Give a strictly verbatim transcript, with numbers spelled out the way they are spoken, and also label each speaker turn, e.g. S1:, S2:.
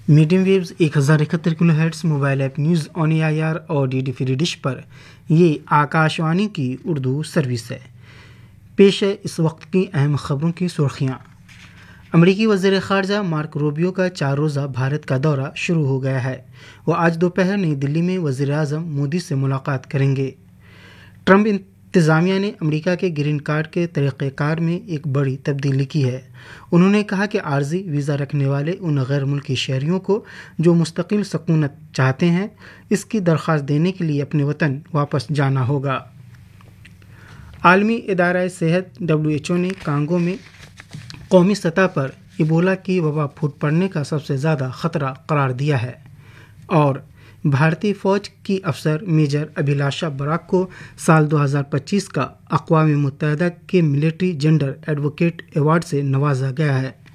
S1: Medium waves एक हज़ार इकहत्तर kilo hertz mobile app news on A I R और डी डी फ्री डिश पर ये आकाशवाणी की उर्दू सर्विस है। पेश है इस वक्त की अहम खबरों की सुर्खियाँ। अमरीकी वज़ीर ख़ारजा मार्क रूबियो का चार रोज़ा भारत का दौरा शुरू हो गया है। वो आज दोपहर नई दिल्ली में वज़ीर आज़म मोदी से मुलाकात करेंगे। ट्रंप इंतज़ामिया ने अमेरिका के ग्रीन कार्ड के तरीक़ेकार में एक बड़ी तब्दीली की है। उन्होंने कहा कि आर्जी वीज़ा रखने वाले उन गैर मुल्की शहरियों को जो मुस्तकिल सकूनत चाहते हैं, इसकी दरख्वास्त देने के लिए अपने वतन वापस जाना होगा। आलमी इदारा सेहत डब्ल्यू एच ओ ने कांगो में कौमी सतह पर इबोला की वबा फूट पड़ने का सबसे ज़्यादा ख़तरा करार दिया है और भारतीय फ़ौज की अफसर मेजर अभिलाषा बराक को साल दो हज़ार पच्चीस का अक़वाम मुत्तहिदा के मिलिट्री जेंडर एडवोकेट अवार्ड से नवाजा गया है।